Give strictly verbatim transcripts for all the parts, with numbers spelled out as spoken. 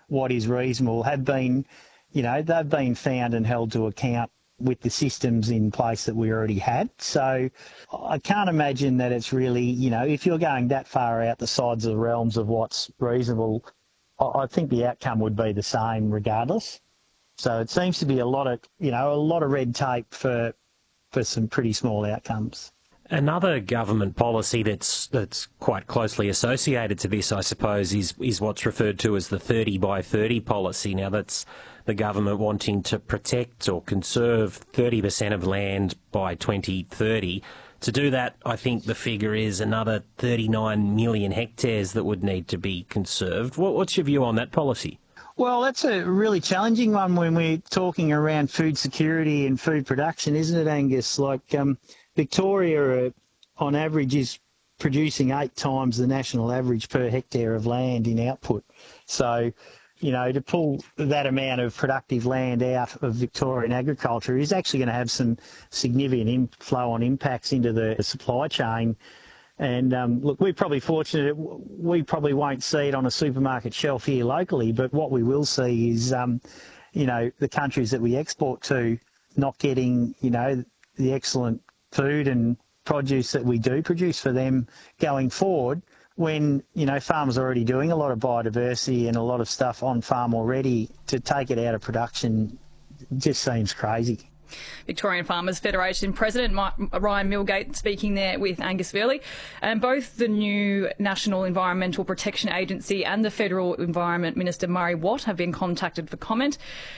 what is reasonable have been, you know, they've been found and held to account with the systems in place that we already had. So I can't imagine that it's really, you know, if you're going that far out the sides of the realms of what's reasonable, I think the outcome would be the same regardless. So it seems to be a lot of, you know, a lot of red tape for for some pretty small outcomes. Another government policy that's that's quite closely associated to this, I suppose, is is what's referred to as the thirty by thirty policy. Now, that's the government wanting to protect or conserve thirty percent of land by twenty thirty. To do that, I think the figure is another thirty-nine million hectares that would need to be conserved. What, what's your view on that policy? Well, that's a really challenging one when we're talking around food security and food production, isn't it, Angus? Like um, Victoria, uh, on average, is producing eight times the national average per hectare of land in output. So, you know, to pull that amount of productive land out of Victorian agriculture is actually going to have some significant inflow on impacts into the supply chain. And um, look, we're probably fortunate, we probably won't see it on a supermarket shelf here locally, but what we will see is, um, you know, the countries that we export to not getting, you know, the excellent food and produce that we do produce for them going forward, when, you know, farmers are already doing a lot of biodiversity and a lot of stuff on farm already. To take it out of production just seems crazy. Victorian Farmers Federation President Ryan Milgate speaking there with Angus Verley. And both the new National Environmental Protection Agency and the Federal Environment Minister Murray Watt have been contacted for comment.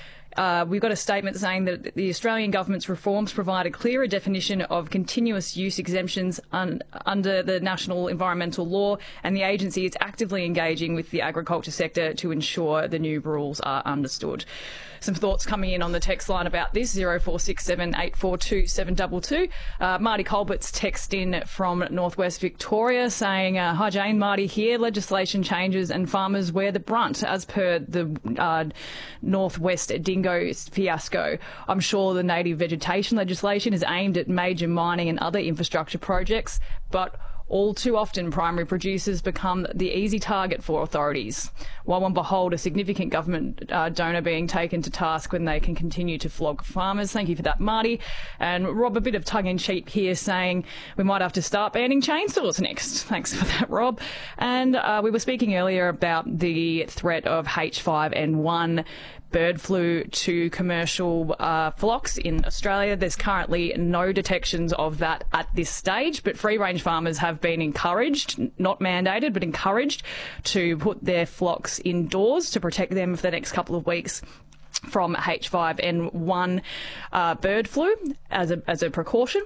Uh, we've got a statement saying that the Australian government's reforms provide a clearer definition of continuous use exemptions un- under the national environmental law, and the agency is actively engaging with the agriculture sector to ensure the new rules are understood. Some thoughts coming in on the text line about this, zero four six seven eight four two seven two two. Uh, Marty Colbert's text in from Northwest Victoria saying, uh, hi Jane, Marty here. Legislation changes and farmers wear the brunt as per the uh, Northwest dingo fiasco. I'm sure the native vegetation legislation is aimed at major mining and other infrastructure projects, but all too often primary producers become the easy target for authorities. While and behold, a significant government uh, donor being taken to task when they can continue to flog farmers. Thank you for that, Marty. And Rob, a bit of tongue-in-cheek here saying we might have to start banning chainsaws next. Thanks for that, Rob. And uh, we were speaking earlier about the threat of H five N one bird flu to commercial uh, flocks in Australia. There's currently no detections of that at this stage, but free-range farmers have been encouraged, not mandated, but encouraged to put their flocks indoors to protect them for the next couple of weeks from H five N one uh, bird flu as a, as a precaution.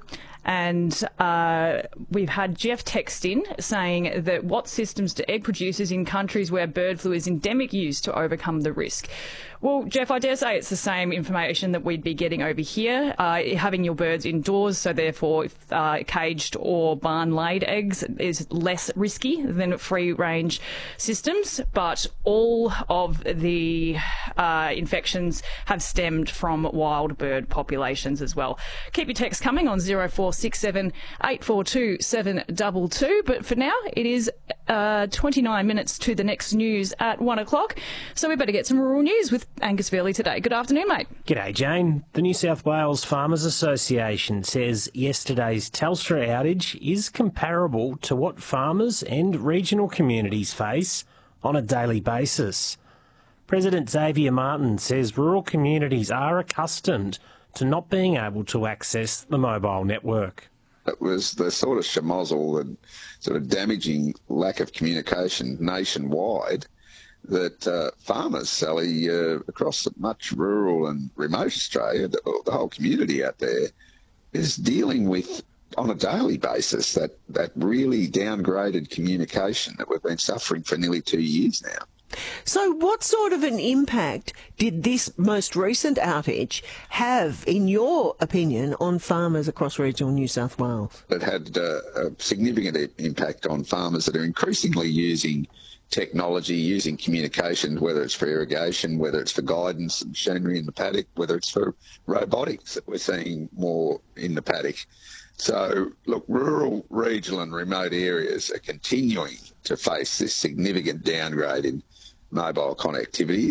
And uh, we've had Jeff text in saying that what systems do egg producers in countries where bird flu is endemic use to overcome the risk? Well, Jeff, I dare say it's the same information that we'd be getting over here. Uh, having your birds indoors, so therefore uh, caged or barn-laid eggs is less risky than free-range systems, but all of the uh, infections have stemmed from wild bird populations as well. Keep your texts coming on zero four six seven eight four two seven two two, but for now it is uh, twenty-nine minutes to the next news at one o'clock, so we better get some rural news with Angus Verley today. Good afternoon, mate. G'day, Jane. The New South Wales Farmers Association says yesterday's Telstra outage is comparable to what farmers and regional communities face on a daily basis. President Xavier Martin says rural communities are accustomed to not being able to access the mobile network. It was the sort of schmozzle, the sort of damaging lack of communication nationwide that uh, farmers, Sally, uh, across much rural and remote Australia, the, the whole community out there, is dealing with on a daily basis, that, that really downgraded communication that we've been suffering for nearly two years now. So what sort of an impact did this most recent outage have, in your opinion, on farmers across regional New South Wales? It had uh, a significant impact on farmers that are increasingly using technology, using communication, whether it's for irrigation, whether it's for guidance and machinery in the paddock, whether it's for robotics that we're seeing more in the paddock. So, look, rural, regional and remote areas are continuing to face this significant downgrade in mobile connectivity.